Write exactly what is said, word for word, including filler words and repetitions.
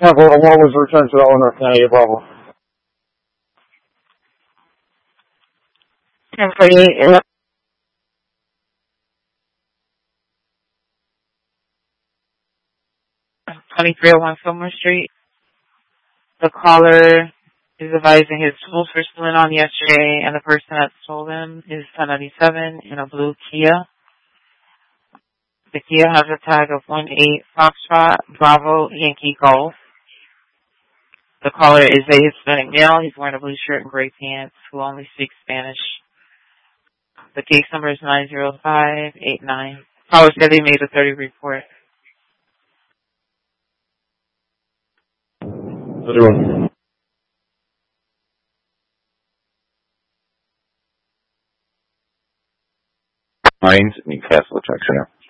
Temple, what was returned to the owner? Can I get Bravo? ten forty-eight, twenty-three oh one Fillmore Street. The caller is advising his tools were stolen on yesterday, and the person that stole them is ten ninety-seven in a blue Kia. The Kia has a tag of one eight Foxtrot Bravo Yankee Golf. The caller is a Hispanic male. He's wearing a blue shirt and gray pants who only speaks Spanish. The case number is nine zero five eight nine. Caller said he made a thirty report. thirty-one. Mines, Newcastle, Texas.